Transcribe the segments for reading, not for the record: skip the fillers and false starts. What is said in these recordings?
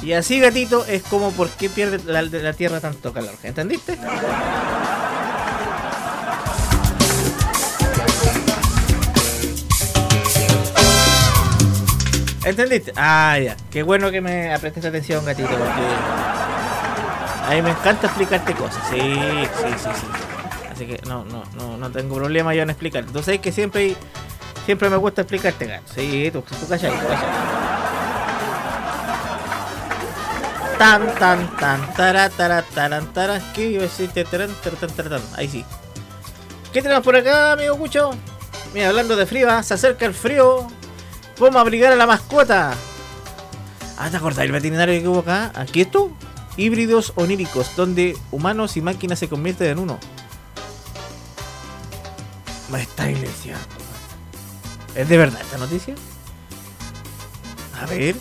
Y así, gatito, es como por qué pierde la Tierra tanto calor. ¿Entendiste? ¿Entendiste? Ah, ya. Qué bueno que me prestes atención, gatito, porque a mí me encanta explicarte cosas. Sí. Así que no tengo problema yo en explicar. Tú sabes que siempre me gusta explicarte, gato. Sí, tú cachai. Tan, tara. ¿Qué iba a decirte? Ahí sí. ¿Qué tenemos por acá, amigo Cucho? Mira, hablando de frío, se acerca el frío. ¿Cómo abrigar a la mascota? ¿Te acordás del veterinario que hubo acá? ¿Aquí esto? Híbridos oníricos, donde humanos y máquinas se convierten en uno. Me está iglesiando. ¿Es de verdad esta noticia? A ver.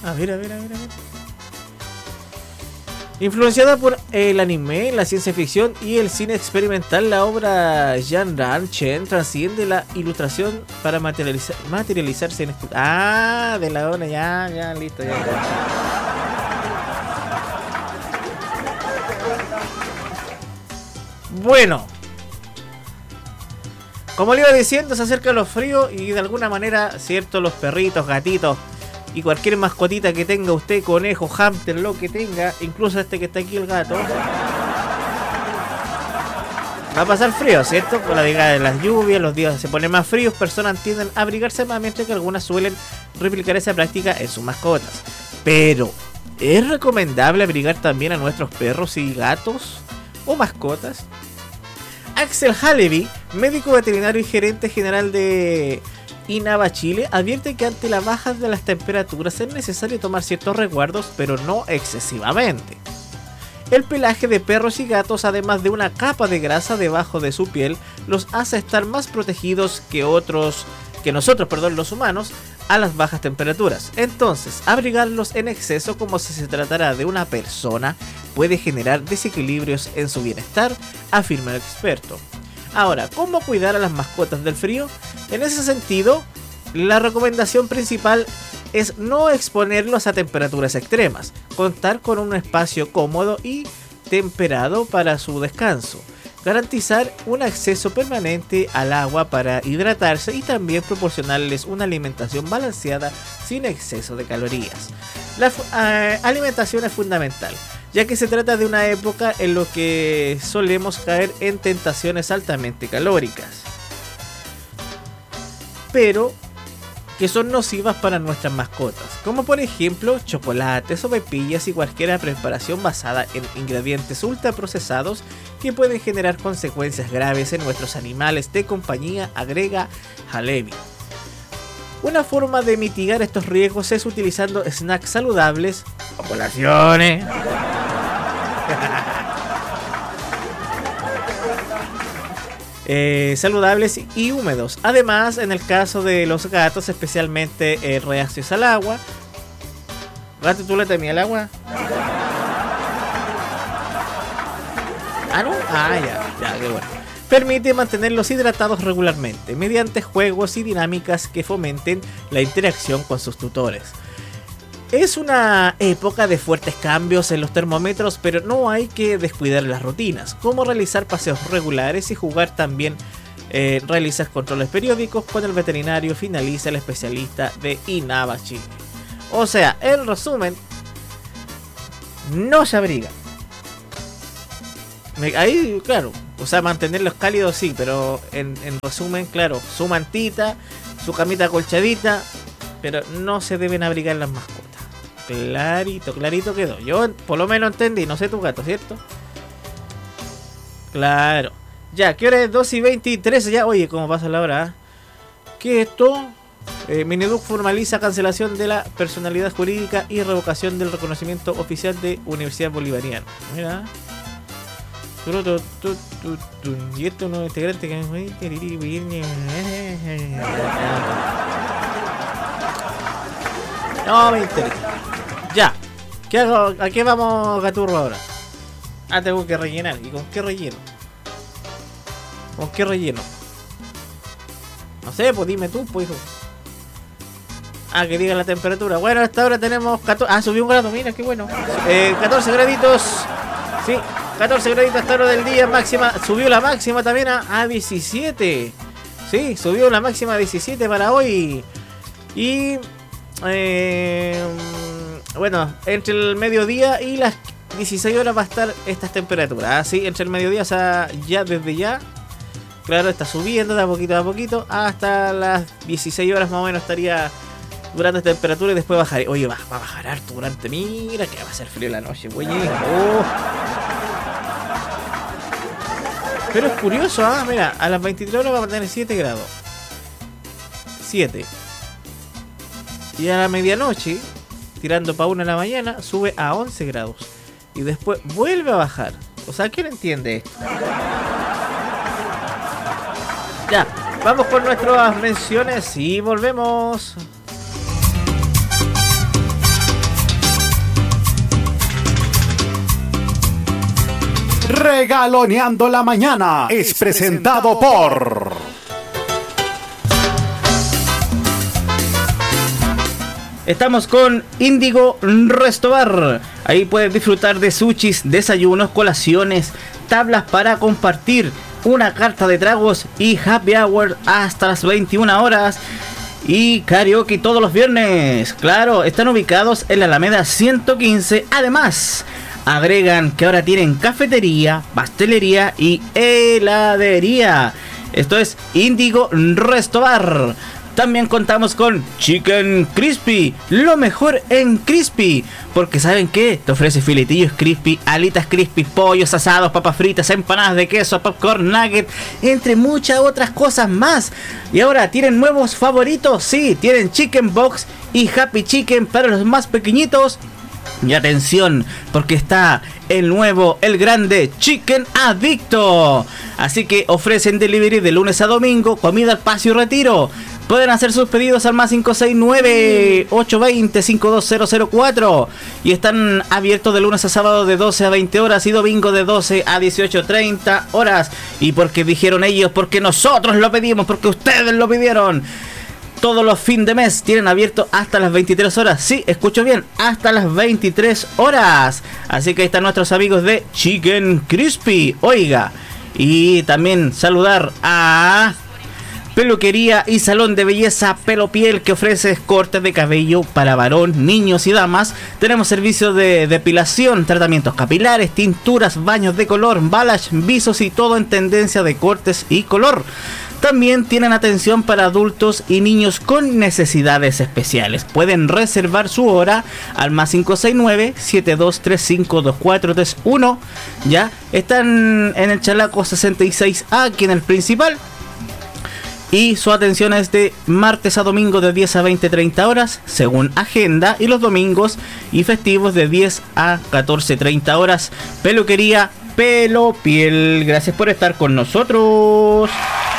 Influenciada por el anime, la ciencia ficción y el cine experimental, la obra Jan Ran Chen trasciende la ilustración para materializarse en... de la obra, ya, listo, ya. Bueno, como le iba diciendo, se acercan los fríos y de alguna manera, cierto, los perritos, gatitos y cualquier mascotita que tenga usted, conejo, hámster, lo que tenga, incluso este que está aquí, el gato, va a pasar frío, ¿cierto? Con la llegada de las lluvias, los días se ponen más fríos, personas tienden a abrigarse más, mientras que algunas suelen replicar esa práctica en sus mascotas. Pero, ¿es recomendable abrigar también a nuestros perros y gatos o mascotas? Axel Halevi, médico veterinario y gerente general de INAVA Chile, advierte que ante la baja de las temperaturas es necesario tomar ciertos resguardos, pero no excesivamente. El pelaje de perros y gatos, además de una capa de grasa debajo de su piel, los hace estar más protegidos que nosotros, los humanos, a las bajas temperaturas. Entonces, abrigarlos en exceso, como si se tratara de una persona, puede generar desequilibrios en su bienestar, afirma el experto. Ahora, ¿cómo cuidar a las mascotas del frío? En ese sentido, la recomendación principal es no exponerlos a temperaturas extremas, contar con un espacio cómodo y temperado para su descanso, garantizar un acceso permanente al agua para hidratarse y también proporcionarles una alimentación balanceada sin exceso de calorías. La alimentación es fundamental, ya que se trata de una época en la que solemos caer en tentaciones altamente calóricas, pero que son nocivas para nuestras mascotas, como por ejemplo chocolates, sopaipillas y cualquier preparación basada en ingredientes ultraprocesados que pueden generar consecuencias graves en nuestros animales de compañía, agrega Halevi. Una forma de mitigar estos riesgos es utilizando snacks saludables o colaciones saludables y húmedos. Además, en el caso de los gatos, especialmente reacios al agua. ¿Gato, tú le temías el agua? ¿No? Ya, qué bueno. Permite mantenerlos hidratados regularmente mediante juegos y dinámicas que fomenten la interacción con sus tutores. Es una época de fuertes cambios en los termómetros, pero no hay que descuidar las rutinas, como realizar paseos regulares y jugar también. Realizar controles periódicos con el veterinario, finaliza el especialista de INAVA Chile. O sea, en resumen, no se abriga. Ahí, claro, o sea, mantenerlos cálidos sí, pero en resumen, claro, su mantita, su camita acolchadita, pero no se deben abrigar las mascotas. Clarito quedó. Yo por lo menos entendí, no sé tu gato, ¿cierto? Claro. Ya, ¿qué hora es? 2:23 ya. Oye, ¿cómo pasa la hora? ¿Qué es esto? Mineduc formaliza cancelación de la personalidad jurídica y revocación del reconocimiento oficial de Universidad Bolivariana. Mira. Y esto no es integrante que... No me interesa. Ya. ¿Qué hago? ¿A qué vamos, Gaturro, ahora? Tengo que rellenar. ¿Y con qué relleno? ¿Con qué relleno? No sé, pues dime tú, pues, hijo. que diga la temperatura. Bueno, hasta ahora tenemos 14. Subió un grado, mira, qué bueno. 14 graditos. Sí, 14 graditos hasta ahora del día. Máxima, subió la máxima también a 17. Sí, subió la máxima a 17 para hoy. Y bueno, entre el mediodía y las 16 horas va a estar estas temperaturas. Así, entre el mediodía, o sea, ya desde ya. Claro, está subiendo de a poquito. Hasta las 16 horas más o menos estaría durante esta temperatura y después bajaré. Oye, va a bajar harto durante. Mira que va a ser frío la noche, güey. Oh. Pero es curioso, mira, a las 23 horas va a tener 7 grados. 7. Y a la medianoche, tirando para 1 de la mañana, sube a 11 grados. Y después vuelve a bajar. O sea, ¿quién entiende esto? Ya, vamos con nuestras menciones y volvemos. Regaloneando la mañana es presentado por Estamos con Índigo Restobar. Ahí puedes disfrutar de sushis, desayunos, colaciones, tablas para compartir, una carta de tragos y happy hour hasta las 21 horas. Y karaoke todos los viernes. Claro, están ubicados en la Alameda 115. Además, agregan que ahora tienen cafetería, pastelería y heladería. Esto es Índigo Restobar. También contamos con Chicken Crispy, lo mejor en crispy, porque ¿saben qué? Te ofrece filetillos crispy, alitas crispy, pollos asados, papas fritas, empanadas de queso, popcorn nugget, entre muchas otras cosas más. Y ahora tienen nuevos favoritos, sí, tienen Chicken Box y Happy Chicken para los más pequeñitos. Y atención, porque está el nuevo, el grande Chicken Adicto. Así que ofrecen delivery de lunes a domingo, comida al paso y retiro. Pueden hacer sus pedidos al más 569-820-52004. Y están abiertos de lunes a sábado de 12 a 20 horas y domingo de 12 a 18:30 horas. Y porque dijeron ellos, porque nosotros lo pedimos, porque ustedes lo pidieron. Todos los fines de mes tienen abierto hasta las 23 horas. Sí, escucho bien, hasta las 23 horas. Así que ahí están nuestros amigos de Chicken Crispy. Oiga, y también saludar a Peluquería y Salón de Belleza Pelo Piel, que ofrece cortes de cabello para varón, niños y damas. Tenemos servicios de depilación, tratamientos capilares, tinturas, baños de color, balayage, visos y todo en tendencia de cortes y color. También tienen atención para adultos y niños con necesidades especiales. Pueden reservar su hora al más 569-7235-2431. Ya están en el Chalaco 66A, aquí en el principal. Y su atención es de martes a domingo de 10 a 20-30 horas, según agenda. Y los domingos y festivos de 10 a 14-30 horas. Peluquería Pelo Piel. Gracias por estar con nosotros.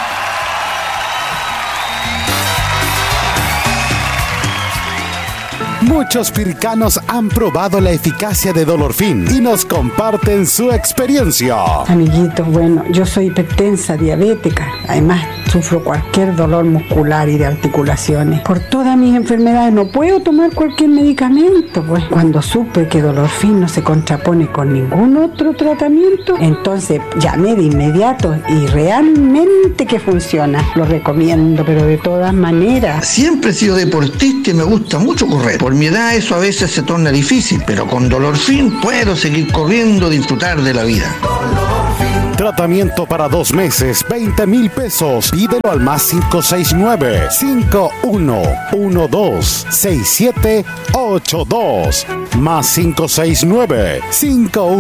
Muchos pircanos han probado la eficacia de Dolorfin y nos comparten su experiencia. Amiguitos, bueno, yo soy hipertensa, diabética. Además, sufro cualquier dolor muscular y de articulaciones. Por todas mis enfermedades no puedo tomar cualquier medicamento. Pues cuando supe que Dolorfin no se contrapone con ningún otro tratamiento, entonces llamé de inmediato y realmente que funciona. Lo recomiendo, pero de todas maneras. Siempre he sido deportista y me gusta mucho correr. Por mi edad eso a veces se torna difícil, pero con Dolorfin puedo seguir corriendo, disfrutar de la vida. Tratamiento para 2 meses, 20,000 pesos. Pídelo al más 569-5112-6782. Más 569-5112